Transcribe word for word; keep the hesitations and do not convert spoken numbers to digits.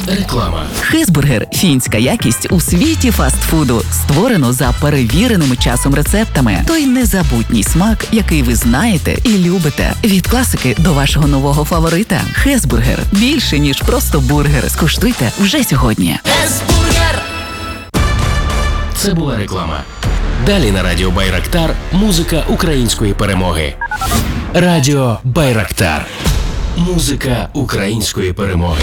Реклама. Хезбургер – фінська якість у світі фастфуду. Створено за перевіреними часом рецептами. Той незабутній смак, який ви знаєте і любите. Від класики до вашого нового фаворита. Хезбургер – більше, ніж просто бургер. Скуштуйте вже сьогодні. Хезбургер! Це була реклама. Далі на Радіо Байрактар музика української перемоги. Радіо Байрактар. Музика української перемоги.